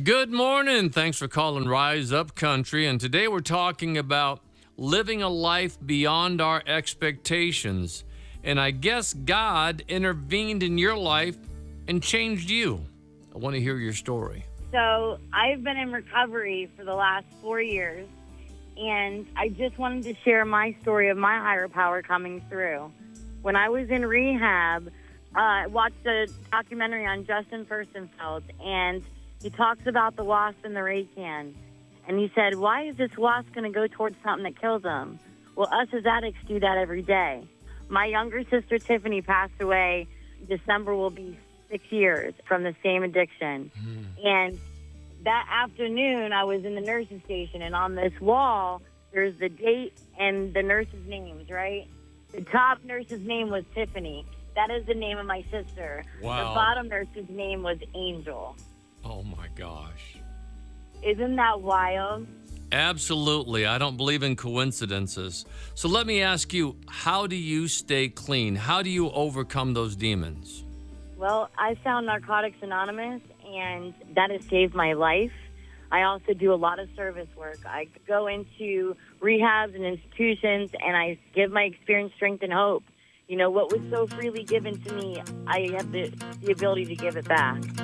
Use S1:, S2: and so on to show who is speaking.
S1: Good morning. Thanks for calling Rise Up Country. And today we're talking about living a life beyond our expectations. And I guess God intervened in your life and changed you. I want to hear your story.
S2: So I've been in recovery for the last 4 years, and I just wanted to share my story of my higher power coming through. When I was in rehab, I watched a documentary on Justin Furstenfeld, and he talks about the wasp in the raid can. And he said, why is this wasp going to go towards something that kills them? Well, us as addicts do that every day. My younger sister, Tiffany, passed away. December will be 6 years from the same addiction. And that afternoon, I was in the nurse's station, and on this wall, there's the date and the nurses' names, right? The top nurse's name was Tiffany. That is the name of my sister.
S1: Wow.
S2: The bottom nurse's name was Angel.
S1: Oh, my gosh.
S2: Isn't that wild?
S1: Absolutely. I don't believe in coincidences. So let me ask you, how do you stay clean? How do you overcome those demons?
S2: Well, I found Narcotics Anonymous, and that has saved my life. I also do a lot of service work. I go into rehabs and institutions, and I give my experience, strength, and hope. You know, what was so freely given to me, I have the ability to give it back.